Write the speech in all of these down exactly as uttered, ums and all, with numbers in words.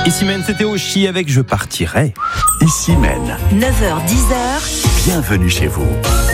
Ici Mène, c'était au Chi avec Je partirai. Ici Mène. neuf heures dix. Bienvenue chez vous.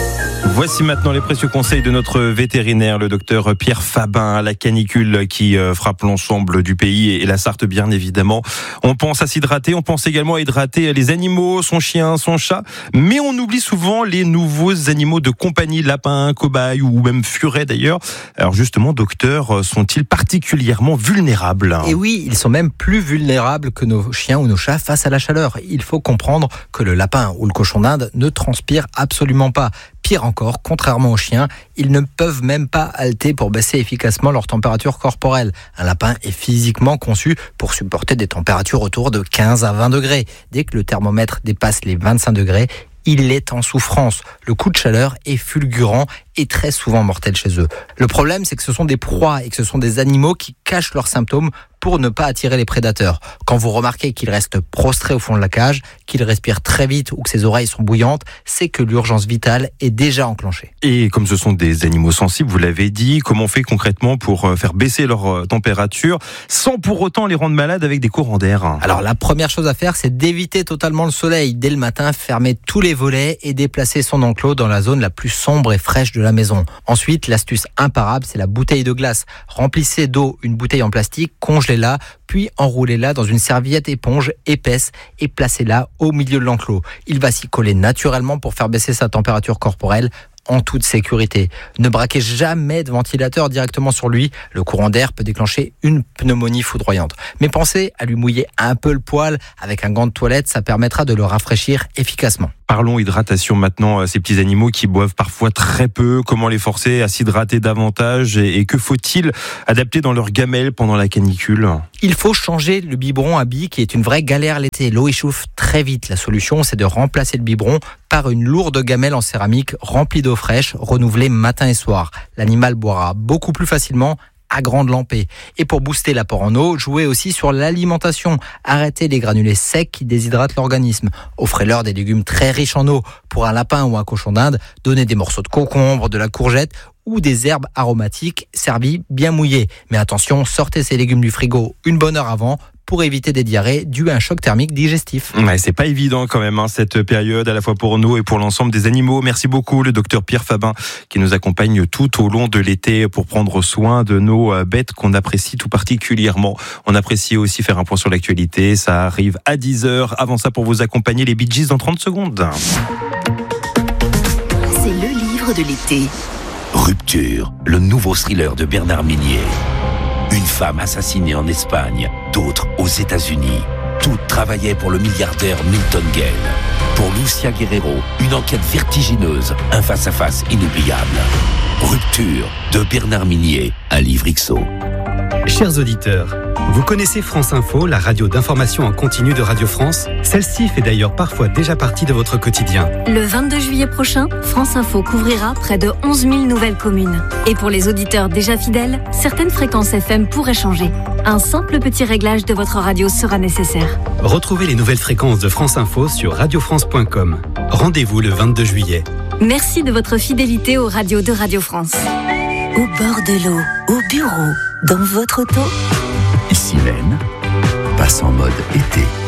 Voici maintenant les précieux conseils de notre vétérinaire, le docteur Pierre Fabin. La canicule qui frappe l'ensemble du pays et la Sarthe, bien évidemment. On pense à s'hydrater, on pense également à hydrater les animaux, son chien, son chat. Mais on oublie souvent les nouveaux animaux de compagnie, lapins, cobayes ou même furets d'ailleurs. Alors justement, docteur, sont-ils particulièrement vulnérables ? Et oui, ils sont même plus vulnérables que nos chiens ou nos chats face à la chaleur. Il faut comprendre que le lapin ou le cochon d'Inde ne transpire absolument pas. Pire encore, contrairement aux chiens, ils ne peuvent même pas halter pour baisser efficacement leur température corporelle. Un lapin est physiquement conçu pour supporter des températures autour de quinze à vingt degrés. Dès que le thermomètre dépasse les vingt-cinq degrés, il est en souffrance. Le coup de chaleur est fulgurant et très souvent mortel chez eux. Le problème, c'est que ce sont des proies et que ce sont des animaux qui cachent leurs symptômes pour ne pas attirer les prédateurs. Quand vous remarquez qu'il reste prostré au fond de la cage, qu'il respire très vite ou que ses oreilles sont bouillantes, c'est que l'urgence vitale est déjà enclenchée. Et comme ce sont des animaux sensibles, vous l'avez dit, comment on fait concrètement pour faire baisser leur température sans pour autant les rendre malades avec des courants d'air ? Alors la première chose à faire, c'est d'éviter totalement le soleil. Dès le matin, fermer tous les volets et déplacer son enclos dans la zone la plus sombre et fraîche de la maison. Ensuite, l'astuce imparable, c'est la bouteille de glace. Remplissez d'eau une bouteille en plastique, congelez-la, puis enroulez-la dans une serviette éponge épaisse et placez-la au milieu de l'enclos. Il va s'y coller naturellement pour faire baisser sa température corporelle en toute sécurité. Ne braquez jamais de ventilateur directement sur lui. Le courant d'air peut déclencher une pneumonie foudroyante. Mais pensez à lui mouiller un peu le poil avec un gant de toilette, ça permettra de le rafraîchir efficacement. Parlons hydratation maintenant, ces petits animaux qui boivent parfois très peu. Comment les forcer à s'hydrater davantage et que faut-il adapter dans leur gamelle pendant la canicule ? Il faut changer le biberon à billes qui est une vraie galère l'été. L'eau échauffe très vite. La solution, c'est de remplacer le biberon par une lourde gamelle en céramique remplie d'eau fraîche, renouvelée matin et soir. L'animal boira beaucoup plus facilement à grande lampée. Et pour booster l'apport en eau, jouez aussi sur l'alimentation. Arrêtez les granulés secs qui déshydratent l'organisme. Offrez-leur des légumes très riches en eau. Pour un lapin ou un cochon d'Inde, donnez des morceaux de concombre, de la courgette ou des herbes aromatiques servies bien mouillées. Mais attention, sortez ces légumes du frigo une bonne heure avant pour éviter des diarrhées dues à un choc thermique digestif. Ouais, c'est pas évident quand même hein, cette période à la fois pour nous et pour l'ensemble des animaux. Merci beaucoup le docteur Pierre Fabin qui nous accompagne tout au long de l'été pour prendre soin de nos bêtes qu'on apprécie tout particulièrement. On apprécie aussi faire un point sur l'actualité. Ça arrive à dix heures. Avant ça, pour vous accompagner, les Bee Gees dans trente secondes. C'est le livre de l'été. Rupture, le nouveau thriller de Bernard Minier. Une femme assassinée en Espagne, d'autres aux États-Unis. Toutes travaillaient pour le milliardaire Milton Gale. Pour Lucia Guerrero, une enquête vertigineuse, un face-à-face inoubliable. Rupture de Bernard Minier, un livre X O. Chers auditeurs, vous connaissez France Info, la radio d'information en continu de Radio France ? Celle-ci fait d'ailleurs parfois déjà partie de votre quotidien. Le vingt-deux juillet prochain, France Info couvrira près de onze mille nouvelles communes. Et pour les auditeurs déjà fidèles, certaines fréquences F M pourraient changer. Un simple petit réglage de votre radio sera nécessaire. Retrouvez les nouvelles fréquences de France Info sur radio france point com. Rendez-vous le vingt-deux juillet. Merci de votre fidélité aux radios de Radio France. Au bord de l'eau, au bureau, dans votre auto. Ici Mène, passe en mode été.